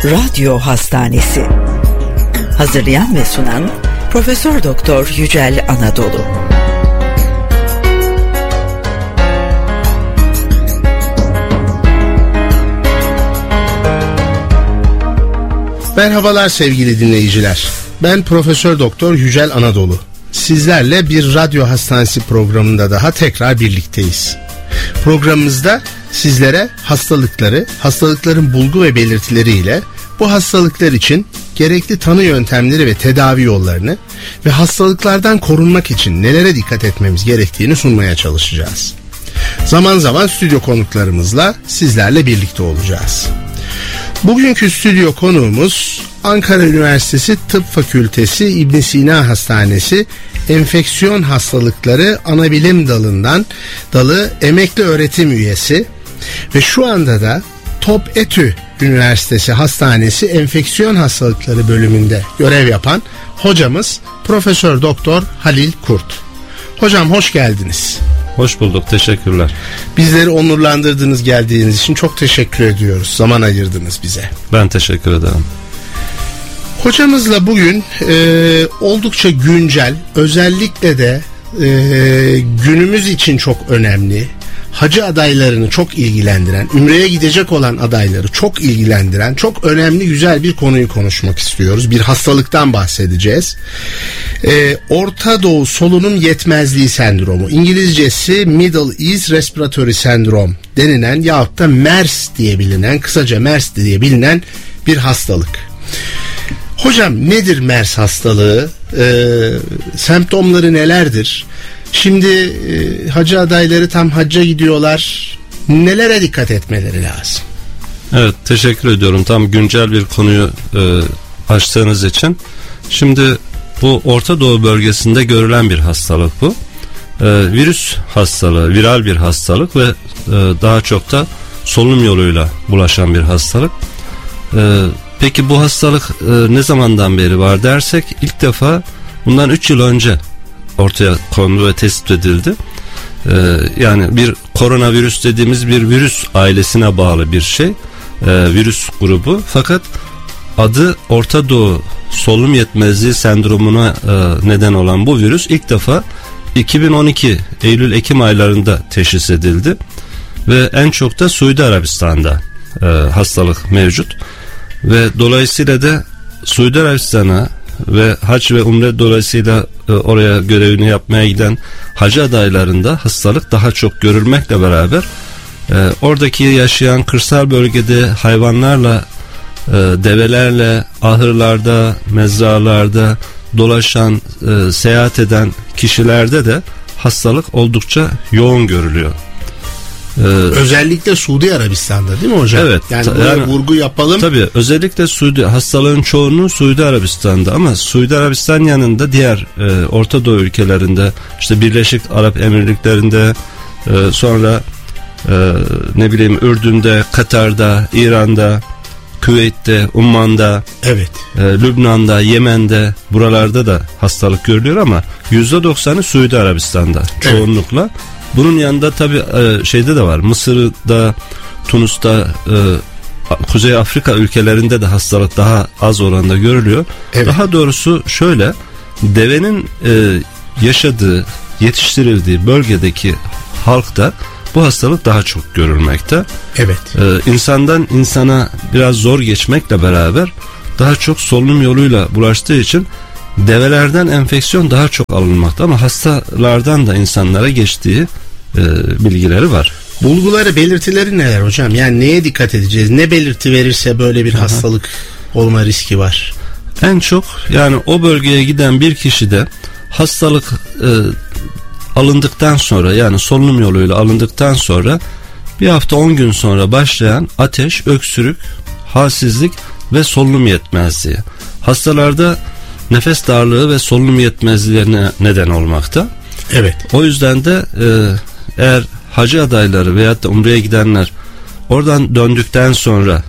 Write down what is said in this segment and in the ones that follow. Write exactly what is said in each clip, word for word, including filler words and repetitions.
Radyo Hastanesi. Hazırlayan ve sunan Profesör Doktor Yücel Anadolu. Merhabalar sevgili dinleyiciler. Ben Profesör Doktor Yücel Anadolu. Sizlerle bir radyo hastanesi programında daha tekrar birlikteyiz. Programımızda sizlere hastalıkları, hastalıkların bulgu ve belirtileriyle bu hastalıklar için gerekli tanı yöntemleri ve tedavi yollarını ve hastalıklardan korunmak için nelere dikkat etmemiz gerektiğini sunmaya çalışacağız. Zaman zaman stüdyo konuklarımızla sizlerle birlikte olacağız. Bugünkü stüdyo konuğumuz Ankara Üniversitesi Tıp Fakültesi İbn Sina Hastanesi Enfeksiyon Hastalıkları Anabilim Dalı'ndan dalı emekli öğretim üyesi ve şu anda da TOP-ETÜ Üniversitesi Hastanesi Enfeksiyon Hastalıkları bölümünde görev yapan hocamız Profesör Doktor Halil Kurt. Hocam hoş geldiniz. Hoş bulduk, teşekkürler. Bizleri onurlandırdınız, geldiğiniz için çok teşekkür ediyoruz. Zaman ayırdınız bize. Ben teşekkür ederim. Hocamızla bugün e, oldukça güncel, özellikle de e, günümüz için çok önemli, hacı adaylarını çok ilgilendiren, ümreye gidecek olan adayları çok ilgilendiren, çok önemli, güzel bir konuyu konuşmak istiyoruz. Bir hastalıktan bahsedeceğiz. Ee, Orta Doğu solunum yetmezliği sendromu, İngilizcesi Middle East Respiratory Syndrome denilen yahut da MERS diye bilinen, kısaca MERS diye bilinen bir hastalık. Hocam nedir MERS hastalığı? Ee, semptomları nelerdir? Şimdi e, hacı adayları tam hacca gidiyorlar. Nelere dikkat etmeleri lazım? Evet, teşekkür ediyorum. Tam güncel bir konuyu e, açtığınız için. Şimdi bu Orta Doğu bölgesinde görülen bir hastalık bu. E, virüs hastalığı, viral bir hastalık ve e, daha çok da solunum yoluyla bulaşan bir hastalık. E, peki bu hastalık e, ne zamandan beri var dersek, ilk defa bundan üç yıl önce ortaya kondu ve tespit edildi. Ee, yani bir koronavirüs dediğimiz bir virüs ailesine bağlı bir şey, ee, virüs grubu. Fakat adı Orta Doğu solunum yetmezliği sendromuna e, neden olan bu virüs ilk defa iki bin on iki Eylül-Ekim aylarında teşhis edildi ve en çok da Suudi Arabistan'da e, hastalık mevcut ve dolayısıyla da Suudi Arabistan'a ve hac ve umre dolayısıyla e, oraya görevini yapmaya giden hacı adaylarında hastalık daha çok görülmekle beraber e, oradaki yaşayan kırsal bölgede hayvanlarla, e, develerle, ahırlarda, mezralarda dolaşan, e, seyahat eden kişilerde de hastalık oldukça yoğun görülüyor. Ee, özellikle Suudi Arabistan'da değil mi hocam? Evet. Yani buraya yani, vurgu yapalım. Tabii özellikle Suudi, hastalığın çoğunluğu Suudi Arabistan'da, ama Suudi Arabistan yanında diğer e, Orta Doğu ülkelerinde, işte Birleşik Arap Emirlikleri'nde, e, sonra e, ne bileyim Ürdün'de, Katar'da, İran'da, Küveyt'te, Umman'da, evet, e, Lübnan'da, Yemen'de, buralarda da hastalık görülüyor ama yüzde doksanı Suudi Arabistan'da çoğunlukla. Evet. Bunun yanında tabii şeyde de var, Mısır'da, Tunus'ta, Kuzey Afrika ülkelerinde de hastalık daha az oranda görülüyor. Evet. Daha doğrusu şöyle, devenin yaşadığı, yetiştirildiği bölgedeki halkta bu hastalık daha çok görülmekte. Evet. İnsandan insana biraz zor geçmekle beraber daha çok solunum yoluyla bulaştığı için develerden enfeksiyon daha çok alınmakta, ama hastalardan da insanlara geçtiği e, bilgileri var. Bulguları, belirtileri neler hocam? Yani neye dikkat edeceğiz? Ne belirti verirse böyle bir Aha. hastalık olma riski var? En çok yani o bölgeye giden bir kişide hastalık e, alındıktan sonra, yani solunum yoluyla alındıktan sonra bir hafta on gün sonra başlayan ateş, öksürük, halsizlik ve solunum yetmezliği. Hastalarda nefes darlığı ve solunum yetmezliğine neden olmakta. Evet. O yüzden de e, eğer hacı adayları veyahut da umreye gidenler oradan döndükten sonra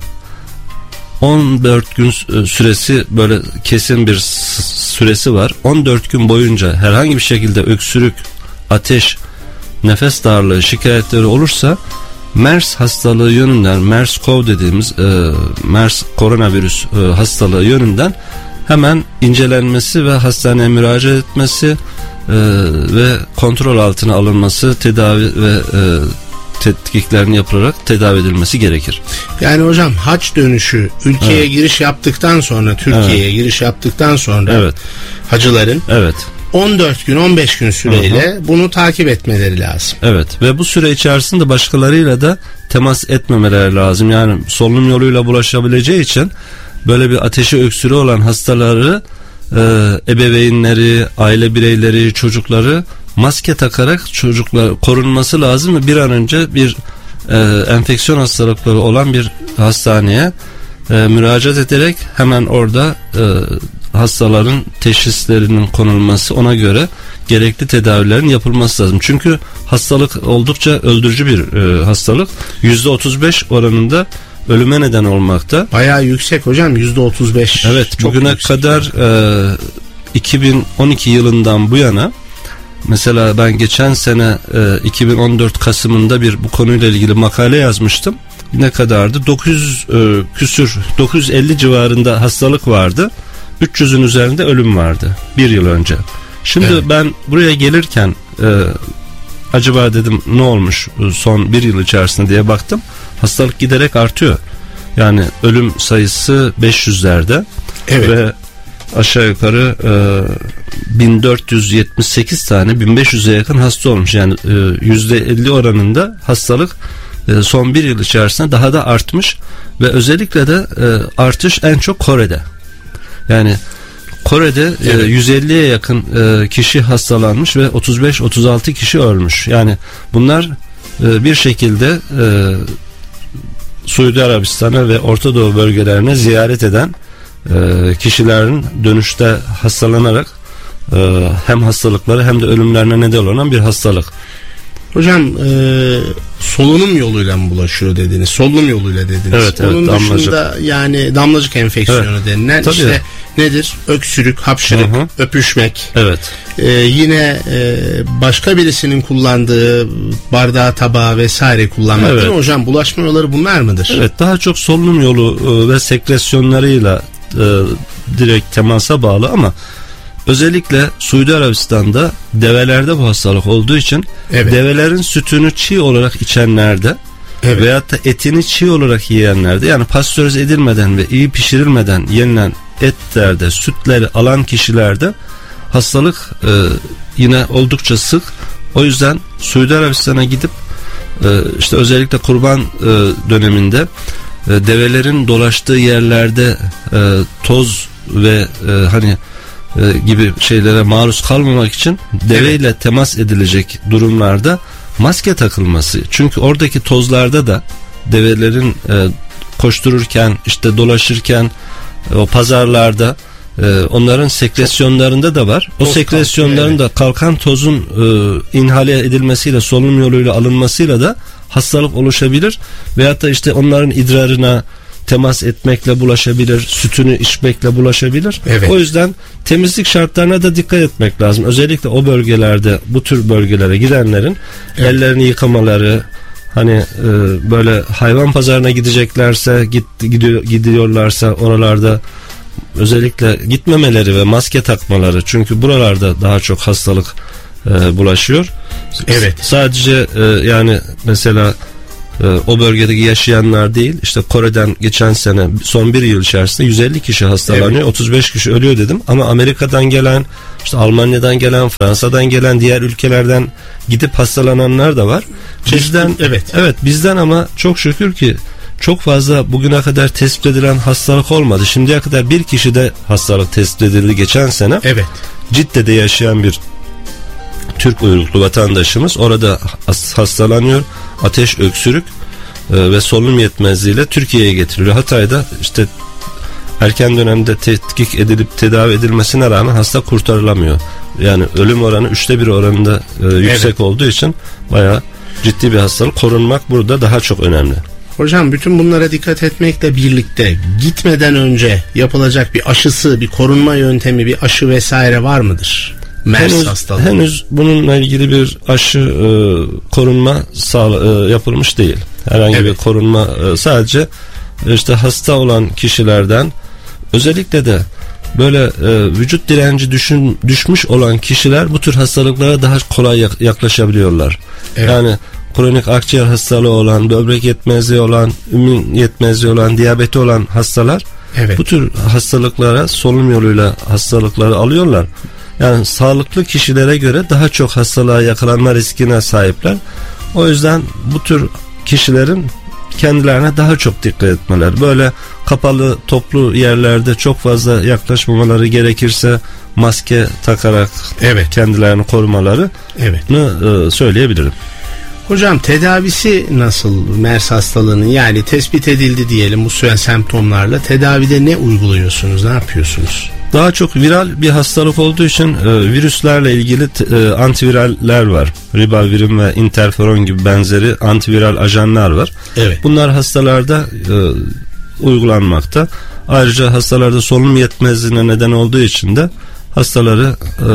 on dört gün süresi, böyle kesin bir süresi var. on dört gün boyunca herhangi bir şekilde öksürük, ateş, nefes darlığı şikayetleri olursa MERS hastalığı yönünden, MERS-CoV dediğimiz e, MERS koronavirüs e, hastalığı yönünden hemen incelenmesi ve hastaneye müracaat etmesi e, ve kontrol altına alınması, tedavi ve e, tetkiklerin yapılarak tedavi edilmesi gerekir. Yani hocam hac dönüşü ülkeye evet. giriş yaptıktan sonra, Türkiye'ye evet. giriş yaptıktan sonra evet. hacıların evet. on dört gün on beş gün süreyle Hı-hı. bunu takip etmeleri lazım. Evet, ve bu süre içerisinde başkalarıyla da temas etmemeleri lazım. Yani solunum yoluyla bulaşabileceği için böyle bir ateşi öksürüğü olan hastaları e, ebeveynleri, aile bireyleri, çocukları maske takarak çocuklar korunması lazım ve bir an önce bir e, enfeksiyon hastalıkları olan bir hastaneye e, müracaat ederek hemen orada e, hastaların teşhislerinin konulması, ona göre gerekli tedavilerin yapılması lazım. Çünkü hastalık oldukça öldürücü bir e, hastalık. yüzde otuz beş oranında ölüme neden olmakta. Bayağı yüksek hocam, yüzde otuz beş. Evet, çok bugüne yüksek. kadar e, iki bin on iki yılından bu yana, mesela ben geçen sene e, iki bin on dört Kasım'ında bir bu konuyla ilgili makale yazmıştım. Ne kadardı? dokuz yüz e, küsür, dokuz yüz elli civarında hastalık vardı. üç yüzün üzerinde ölüm vardı bir yıl önce. Şimdi evet. ben buraya gelirken e, acaba dedim ne olmuş son bir yıl içerisinde diye baktım. Hastalık giderek artıyor. Yani ölüm sayısı beş yüzlerde evet. ve aşağı yukarı e, bin dört yüz yetmiş sekiz tane, bin beş yüze yakın hasta olmuş. Yani e, yüzde elli oranında hastalık e, son bir yıl içerisinde daha da artmış ve özellikle de e, artış en çok Kore'de. Yani Kore'de evet. e, yüz elliye yakın e, kişi hastalanmış ve otuz beş otuz altı kişi ölmüş. Yani bunlar e, bir şekilde e, Suudi Arabistan'a ve Orta Doğu bölgelerine ziyaret eden e, kişilerin dönüşte hastalanarak e, hem hastalıkları hem de ölümlerine neden olan bir hastalık. Hocam e, solunum yoluyla mı bulaşıyor dediniz? Solunum yoluyla dediniz. Evet, evet, onun damlacık. dışında yani damlacık enfeksiyonu evet. denilen Tabii. işte nedir? Öksürük, hapşırık, Hı-hı. öpüşmek. Evet. E, yine e, başka birisinin kullandığı bardağı, tabağı vesaire kullanmak. Evet. Değil mi hocam? Bulaşma yolları bunlar mıdır? Evet, daha çok solunum yolu e, ve sekresyonlarıyla e, direkt temasa bağlı ama özellikle Suudi Arabistan'da develerde bu hastalık olduğu için evet. develerin sütünü çiğ olarak içenlerde evet. veyahut da etini çiğ olarak yiyenlerde, yani pastörize edilmeden ve iyi pişirilmeden yenilen etlerde, sütleri alan kişilerde hastalık e, yine oldukça sık. O yüzden Suudi Arabistan'a gidip e, işte özellikle kurban e, döneminde e, develerin dolaştığı yerlerde e, toz ve e, hani E, gibi şeylere maruz kalmamak için deveyle evet. temas edilecek durumlarda maske takılması. Çünkü oradaki tozlarda da develerin e, koştururken, işte dolaşırken, e, o pazarlarda e, onların sekresyonlarında da var. O sekresyonların da kalkan tozun e, inhale edilmesiyle, solunum yoluyla alınmasıyla da hastalık oluşabilir. Veyahut da işte onların idrarına temas etmekle bulaşabilir, sütünü içmekle bulaşabilir. Evet. O yüzden temizlik şartlarına da dikkat etmek lazım. Özellikle o bölgelerde, bu tür bölgelere gidenlerin evet. ellerini yıkamaları, hani e, böyle hayvan pazarına gideceklerse, git, gidiyor, gidiyorlarsa oralarda özellikle gitmemeleri ve maske takmaları. Çünkü buralarda daha çok hastalık e, bulaşıyor. Evet. S- sadece e, yani mesela o bölgedeki yaşayanlar değil, işte Kore'den geçen sene son bir yıl içerisinde yüz elli kişi hastalanıyor, evet. otuz beş kişi ölüyor dedim. Ama Amerika'dan gelen, işte Almanya'dan gelen, Fransa'dan gelen, diğer ülkelerden gidip hastalananlar da var. Bizden evet. Evet, bizden ama çok şükür ki çok fazla bugüne kadar tespit edilen hastalık olmadı. Şimdiye kadar bir kişide hastalık tespit edildi geçen sene. Evet. Cidde'de yaşayan bir Türk uyruklu vatandaşımız orada hastalanıyor. Ateş, öksürük e, ve solunum yetmezliğiyle Türkiye'ye getiriliyor. Hatay'da işte erken dönemde tetkik edilip tedavi edilmesine rağmen hasta kurtarılamıyor. Yani ölüm oranı üçte bir oranında e, yüksek evet. olduğu için bayağı ciddi bir hastalık. Korunmak burada daha çok önemli. Hocam bütün bunlara dikkat etmekle birlikte gitmeden önce yapılacak bir aşısı, bir korunma yöntemi, bir aşı vesaire var mıdır? Henüz, henüz bununla ilgili bir aşı e, korunma sağla, e, yapılmış değil. Herhangi Evet. bir korunma, sadece işte hasta olan kişilerden, özellikle de böyle e, vücut direnci düşün, düşmüş olan kişiler bu tür hastalıklara daha kolay yaklaşabiliyorlar. Evet. Yani kronik akciğer hastalığı olan, böbrek yetmezliği olan, immün yetmezliği olan, diyabeti olan hastalar Evet. bu tür hastalıklara solunum yoluyla hastalıkları alıyorlar. Yani sağlıklı kişilere göre daha çok hastalığa yakalanma riskine sahipler. O yüzden bu tür kişilerin kendilerine daha çok dikkat etmeler. Böyle kapalı toplu yerlerde çok fazla yaklaşmamaları, gerekirse maske takarak Evet. kendilerini korumaları Evet. e, söyleyebilirim. Hocam tedavisi nasıl MERS hastalığının, yani tespit edildi diyelim bu semptomlarla, tedavide ne uyguluyorsunuz, ne yapıyorsunuz? Daha çok viral bir hastalık olduğu için e, virüslerle ilgili t- e, antiviraller var. Ribavirin ve interferon gibi benzeri antiviral ajanlar var. Evet. Bunlar hastalarda e, uygulanmakta. Ayrıca hastalarda solunum yetmezliğine neden olduğu için de hastaları e,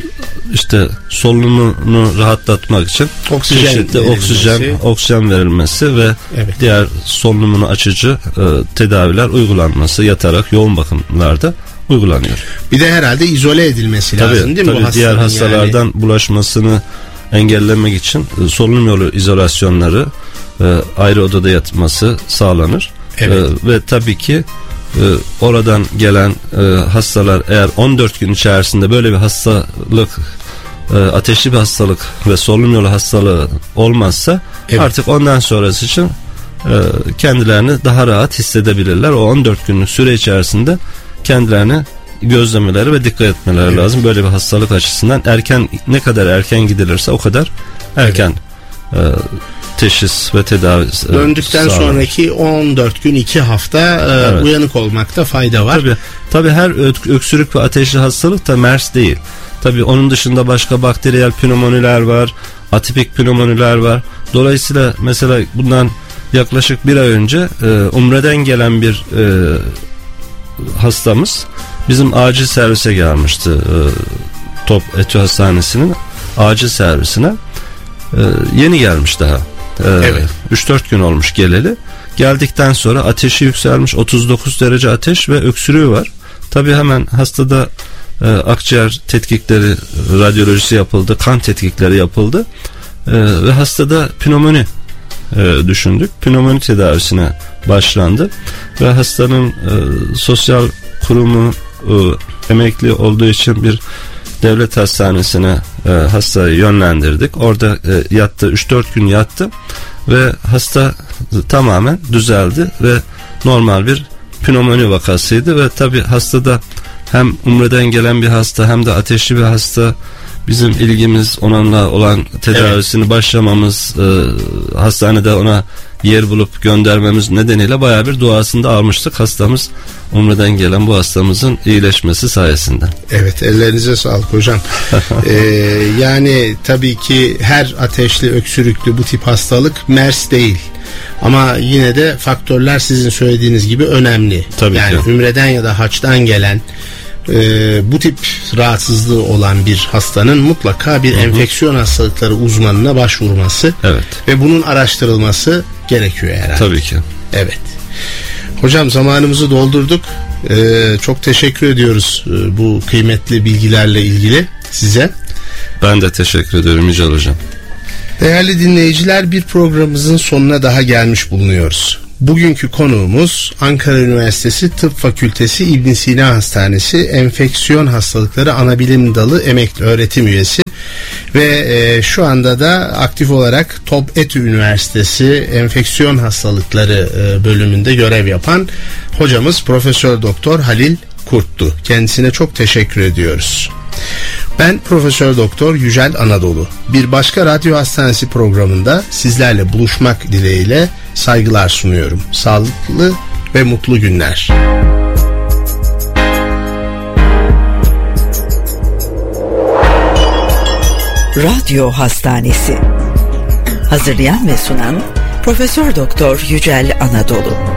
işte solunumunu rahatlatmak için Oksijen çeşitli verilmesi. oksijen oksijen verilmesi ve Evet. diğer solunumunu açıcı e, tedaviler uygulanması yatarak yoğun bakımlarda uygulanıyor. Bir de herhalde izole edilmesi Tabii, lazım değil mi tabii bu diğer hastanın? hastalardan Yani bulaşmasını engellemek için e, solunum yolu izolasyonları, e, ayrı odada yatması sağlanır. Evet. E, ve tabii ki e, oradan gelen e, hastalar eğer on dört gün içerisinde böyle bir hastalık, e, ateşli bir hastalık ve solunum yolu hastalığı olmazsa Evet. artık ondan sonrası için e, kendilerini daha rahat hissedebilirler. O on dört günlük süre içerisinde kendilerini gözlemeleri ve dikkat etmeleri Evet. lazım. Böyle bir hastalık açısından erken, ne kadar erken gidilirse o kadar erken e, teşhis ve tedavi e, döndükten sağlanır. sonraki on dört gün iki hafta e, Evet. uyanık olmakta fayda var. Tabii, tabii her ö- öksürük ve ateşli hastalık da MERS değil. Tabii onun dışında başka bakteriyel pnömoniler var, atipik pnömoniler var. Dolayısıyla mesela bundan yaklaşık bir ay önce e, Umre'den gelen bir e, hastamız bizim acil servise gelmişti. E, Top Etü Hastanesi'nin acil servisine. E, yeni gelmiş daha. E, Evet. üç dört gün olmuş geleli. Geldikten sonra ateşi yükselmiş, otuz dokuz derece ateş ve öksürüğü var. Tabii hemen hastada e, akciğer tetkikleri, radyolojisi yapıldı, kan tetkikleri yapıldı. E, ve hastada pnömoni e, düşündük. Pnömoni tedavisine başlandı ve hastanın e, sosyal kurumu e, emekli olduğu için bir devlet hastanesine e, hastayı yönlendirdik. Orada e, yattı, üç dört gün yattı ve hasta tamamen düzeldi ve normal bir pnömoni vakasıydı ve tabi hastada hem Umre'den gelen bir hasta hem de ateşli bir hasta, bizim ilgimiz onunla olan tedavisini evet. başlamamız, e, hastanede ona yer bulup göndermemiz nedeniyle bayağı bir duasını da almıştık hastamız, Umre'den gelen bu hastamızın iyileşmesi sayesinde. Evet, ellerinize sağlık hocam. ee, yani tabii ki her ateşli, öksürüklü bu tip hastalık MERS değil. Ama yine de faktörler sizin söylediğiniz gibi önemli. Tabii yani ki. Ümre'den ya da haçtan gelen e, bu tip rahatsızlığı olan bir hastanın mutlaka bir Hı-hı. enfeksiyon hastalıkları uzmanına başvurması evet. ve bunun araştırılması gerekiyor herhalde. Tabii ki. Evet. Hocam zamanımızı doldurduk. Ee, çok teşekkür ediyoruz e, bu kıymetli bilgilerle ilgili size. Ben de teşekkür ediyorum Yücel Hocam. Değerli dinleyiciler, bir programımızın sonuna daha gelmiş bulunuyoruz. Bugünkü konuğumuz Ankara Üniversitesi Tıp Fakültesi İbn Sina Hastanesi Enfeksiyon Hastalıkları Anabilim Dalı emekli öğretim üyesi ve e, şu anda da aktif olarak Top Etü Üniversitesi Enfeksiyon Hastalıkları e, bölümünde görev yapan hocamız Profesör Doktor Halil Kurt'tu. Kendisine çok teşekkür ediyoruz. Ben Profesör Doktor Yücel Anadolu. Bir başka radyo hastanesi programında sizlerle buluşmak dileğiyle saygılar sunuyorum. Sağlıklı ve mutlu günler. Radyo Hastanesi. Hazırlayan ve sunan Profesör Doktor Yücel Anadolu.